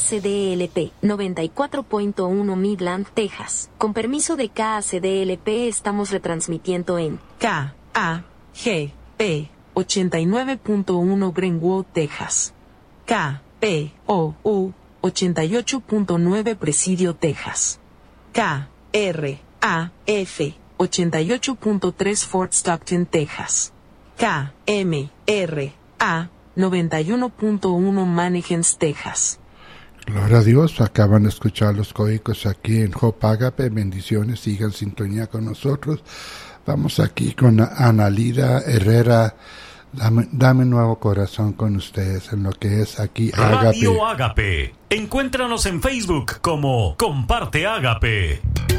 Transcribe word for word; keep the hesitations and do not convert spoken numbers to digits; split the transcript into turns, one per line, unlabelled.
C D L P noventa y cuatro punto uno Midland, Texas. Con permiso de K A C D L P estamos retransmitiendo en
K A G P ochenta y nueve punto uno Greenwood, Texas. K P O U ochenta y ocho punto nueve Presidio, Texas. K R A F ochenta y ocho punto tres Fort Stockton, Texas. K M R A noventa y uno punto uno Mannequins, Texas.
Gloria a Dios, acaban de escuchar los códigos aquí en Hope Agape. Bendiciones, sigan sintonía con nosotros. Vamos aquí con Analida Herrera. Dame, dame nuevo corazón con ustedes en lo que es aquí Agape.
Radio Agape. Encuéntranos en Facebook como Comparte Agape.